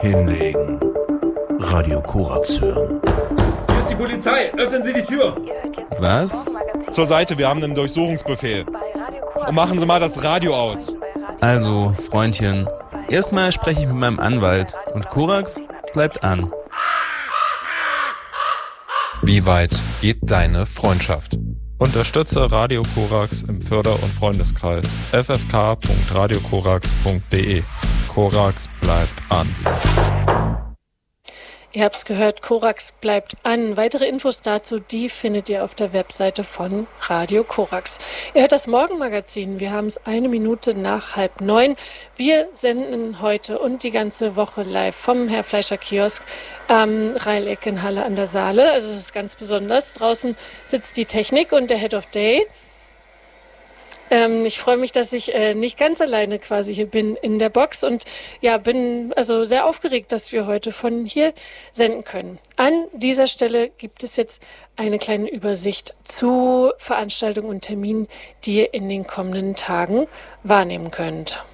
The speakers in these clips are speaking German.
Hinlegen. Radio Korax hören. Hier ist die Polizei. Öffnen Sie die Tür. Was? Zur Seite, wir haben einen Durchsuchungsbefehl. Und machen Sie mal das Radio aus. Also, Freundchen, erstmal spreche ich mit meinem Anwalt und Korax bleibt an. Wie weit geht deine Freundschaft? Unterstütze Radio Korax im Förder- und Freundeskreis ffk.radiokorax.de. Korax bleibt an. Ihr habt's gehört, Korax bleibt an. Weitere Infos dazu, die findet ihr auf der Webseite von Radio Korax. Ihr hört das Morgenmagazin. Wir haben es 1 Minute nach 8:30. Wir senden heute und die ganze Woche live vom Herr Fleischer Kiosk am Reileck in Halle an der Saale. Also es ist ganz besonders. Draußen sitzt die Technik und der Head of Day. Ich freue mich, dass ich nicht ganz alleine quasi hier bin in der Box und ja, bin also sehr aufgeregt, dass wir heute von hier senden können. An dieser Stelle gibt es jetzt eine kleine Übersicht zu Veranstaltungen und Terminen, die ihr in den kommenden Tagen wahrnehmen könnt.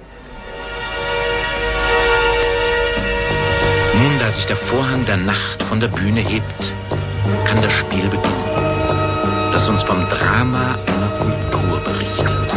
Nun, da sich der Vorhang der Nacht von der Bühne hebt, kann das Spiel beginnen, das uns vom Drama einer Kultur berichtet.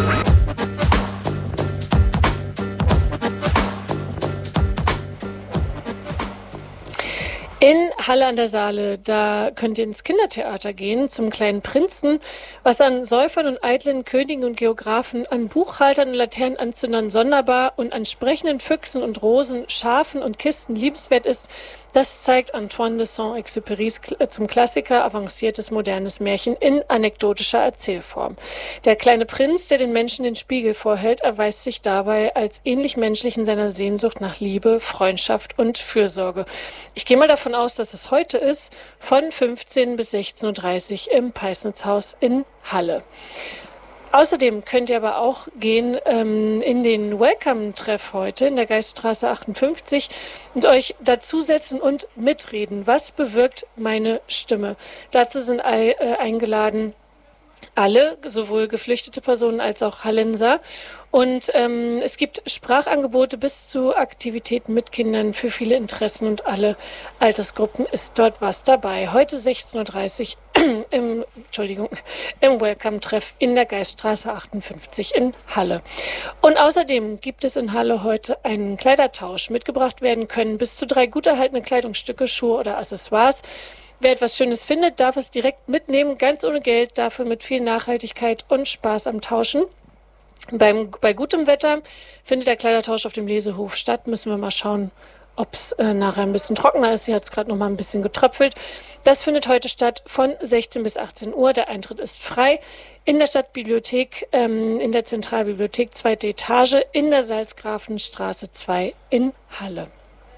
In Halle an der Saale, da könnt ihr ins Kindertheater gehen, zum kleinen Prinzen, was an Säufern und eitlen Königen und Geografen, an Buchhaltern und Laternenanzündern sonderbar und an sprechenden Füchsen und Rosen, Schafen und Kisten liebenswert ist. Das zeigt Antoine de Saint-Exupérys zum Klassiker avanciertes modernes Märchen in anekdotischer Erzählform. Der kleine Prinz, der den Menschen den Spiegel vorhält, erweist sich dabei als ähnlich menschlich in seiner Sehnsucht nach Liebe, Freundschaft und Fürsorge. Ich gehe mal davon aus, dass es heute ist, von 15 bis 16.30 Uhr im Peisnitzhaus in Halle. Außerdem könnt ihr aber auch gehen in den Welcome-Treff heute in der Geiststraße 58 und euch dazusetzen und mitreden. Was bewirkt meine Stimme? Dazu sind eingeladen alle, sowohl geflüchtete Personen als auch Hallenser. Und es gibt Sprachangebote bis zu Aktivitäten mit Kindern für viele Interessen und alle Altersgruppen ist dort was dabei. Heute 16.30 Uhr im Welcome-Treff in der Geiststraße 58 in Halle. Und außerdem gibt es in Halle heute einen Kleidertausch. Mitgebracht werden können bis zu 3 gut erhaltene Kleidungsstücke, Schuhe oder Accessoires. Wer etwas Schönes findet, darf es direkt mitnehmen, ganz ohne Geld, dafür mit viel Nachhaltigkeit und Spaß am Tauschen. Bei gutem Wetter findet der Kleidertausch auf dem Lesehof statt. Müssen wir mal schauen, ob es nachher ein bisschen trockener ist. Hier hat es gerade noch mal ein bisschen getröpfelt. Das findet heute statt von 16 bis 18 Uhr. Der Eintritt ist frei in der Stadtbibliothek, in der Zentralbibliothek, 2. Etage, in der Salzgrafenstraße 2 in Halle.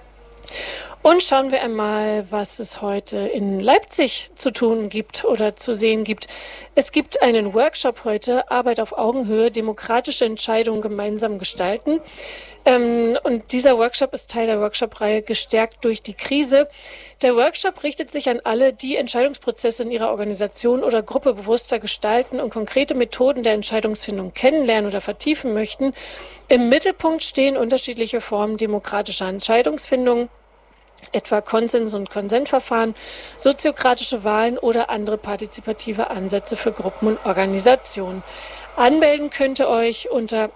Und schauen wir einmal, was es heute in Leipzig zu tun gibt oder zu sehen gibt. Es gibt einen Workshop heute, Arbeit auf Augenhöhe, demokratische Entscheidungen gemeinsam gestalten. Und dieser Workshop ist Teil der Workshop-Reihe Gestärkt durch die Krise. Der Workshop richtet sich an alle, die Entscheidungsprozesse in ihrer Organisation oder Gruppe bewusster gestalten und konkrete Methoden der Entscheidungsfindung kennenlernen oder vertiefen möchten. Im Mittelpunkt stehen unterschiedliche Formen demokratischer Entscheidungsfindung, etwa Konsens- und Konsentverfahren, soziokratische Wahlen oder andere partizipative Ansätze für Gruppen und Organisationen. Anmelden könnt ihr euch unter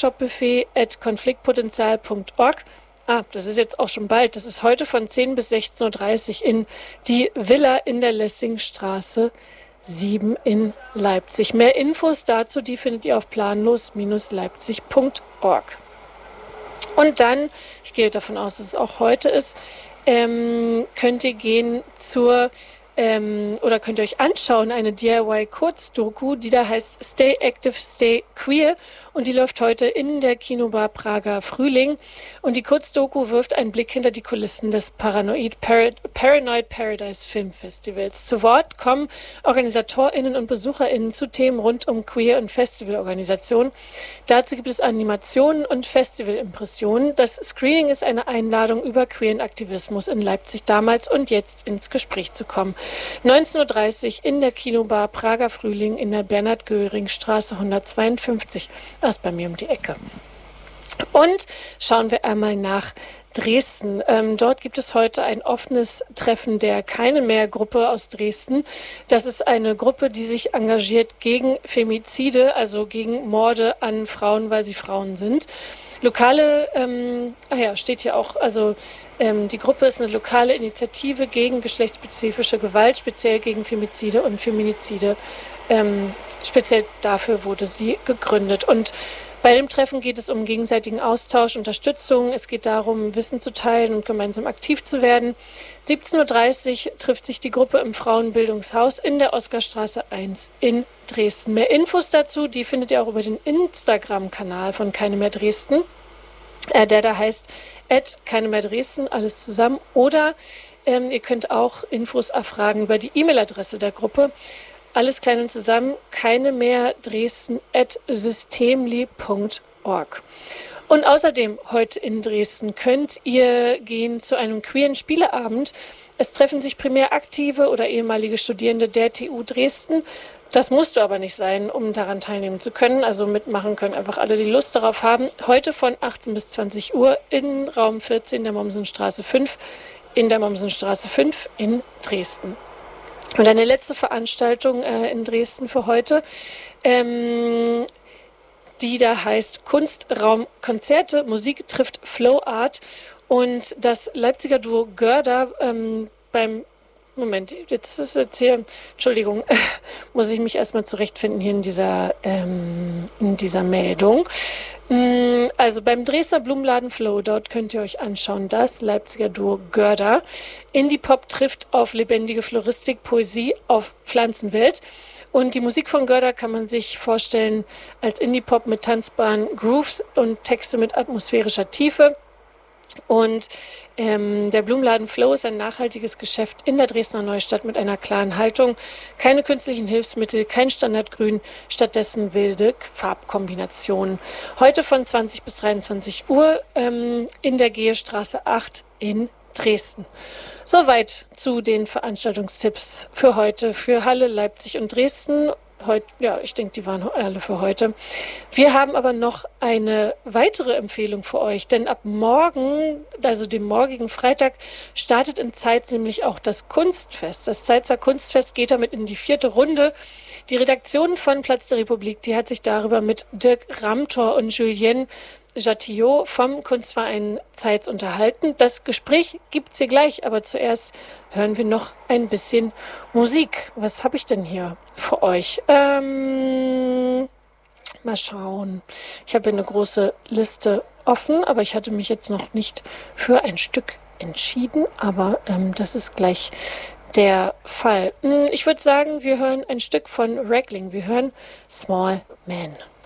workshopbuffet@konfliktpotenzial.org. Das ist jetzt auch schon bald. Das ist heute von 10 bis 16.30 Uhr in die Villa in der Lessingstraße 7 in Leipzig. Mehr Infos dazu, die findet ihr auf planlos-leipzig.org. Und dann, ich gehe davon aus, dass es auch heute ist, könnt ihr gehen oder könnt ihr euch anschauen, eine DIY-Kurzdoku, die da heißt Stay Active, Stay Queer und die läuft heute in der Kinobar Prager Frühling und die Kurzdoku wirft einen Blick hinter die Kulissen des Paranoid Paradise Filmfestivals. Zu Wort kommen OrganisatorInnen und BesucherInnen zu Themen rund um Queer- und Festivalorganisation. Dazu gibt es Animationen und Festivalimpressionen. Das Screening ist eine Einladung, über queeren Aktivismus in Leipzig damals und jetzt ins Gespräch zu kommen. 19.30 Uhr in der Kinobar Prager Frühling in der Bernhard-Göring-Straße 152. Das ist bei mir um die Ecke. Und schauen wir einmal nach Dresden. Dort gibt es heute ein offenes Treffen der Keine mehr Gruppe aus Dresden. Das ist eine Gruppe, die sich engagiert gegen Femizide, also gegen Morde an Frauen, weil sie Frauen sind. Lokale, steht hier auch, also die Gruppe ist eine lokale Initiative gegen geschlechtsspezifische Gewalt, speziell gegen Femizide und Feminizide. Speziell dafür wurde sie gegründet. Und bei dem Treffen geht es um gegenseitigen Austausch, Unterstützung. Es geht darum, Wissen zu teilen und gemeinsam aktiv zu werden. 17:30 Uhr trifft sich die Gruppe im Frauenbildungshaus in der Oskarstraße 1 in Dresden. Mehr Infos dazu, die findet ihr auch über den Instagram-Kanal von Keine mehr Dresden. Der da heißt @KeineMehrDresden, alles zusammen. Oder ihr könnt auch Infos erfragen über die E-Mail-Adresse der Gruppe. Alles klein und zusammen, keinemehrdresden@systemli.org. Und außerdem heute in Dresden könnt ihr gehen zu einem queeren Spieleabend. Es treffen sich primär aktive oder ehemalige Studierende der TU Dresden. Das musst du aber nicht sein, um daran teilnehmen zu können. Also mitmachen können einfach alle, die Lust darauf haben. Heute von 18 bis 20 Uhr in Raum 14 der Mommsenstraße 5 in der Mommsenstraße 5 in Dresden. Und eine letzte Veranstaltung in Dresden für heute, die da heißt Kunstraumkonzerte, Musik trifft Flow Art, und das Leipziger Duo Görder Entschuldigung, muss ich mich erstmal zurechtfinden hier in dieser Meldung. Also beim Dresdner Blumenladen Flow, dort könnt ihr euch anschauen, das Leipziger Duo Görder. Indie-Pop trifft auf lebendige Floristik, Poesie, auf Pflanzenwelt. Und die Musik von Görder kann man sich vorstellen als Indie-Pop mit tanzbaren Grooves und Texte mit atmosphärischer Tiefe. Und der Blumenladen Flow ist ein nachhaltiges Geschäft in der Dresdner Neustadt mit einer klaren Haltung. Keine künstlichen Hilfsmittel, kein Standardgrün, stattdessen wilde Farbkombinationen. Heute von 20 bis 23 Uhr in der Gehestraße 8 in Dresden. Soweit zu den Veranstaltungstipps für heute, für Halle, Leipzig und Dresden. Heute, ja, ich denke, die waren alle für heute. Wir haben aber noch eine weitere Empfehlung für euch, denn ab morgen, also dem morgigen Freitag, startet in Zeitz nämlich auch das Kunstfest. Das Zeitzer Kunstfest geht damit in die 4. Runde. Die Redaktion von Platz der Republik, die hat sich darüber mit Dirk Ramtor und Julien Jatillot vom Kunstverein Zeitz unterhalten. Das Gespräch gibt's hier gleich, aber zuerst hören wir noch ein bisschen Musik. Was habe ich denn hier für euch? Mal schauen. Ich habe hier eine große Liste offen, aber ich hatte mich jetzt noch nicht für ein Stück entschieden, aber das ist gleich der Fall. Ich würde sagen, wir hören ein Stück von Rackling. Wir hören Small Man.